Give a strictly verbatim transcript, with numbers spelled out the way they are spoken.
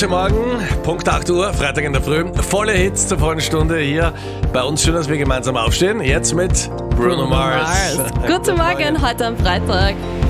Guten Morgen, Punkt acht Uhr, Freitag in der Früh. Volle Hits zur vollen Stunde hier bei uns. Schön, dass wir gemeinsam aufstehen. Jetzt mit Bruno, Bruno Mars. Mars. Guten Morgen, heute am Freitag.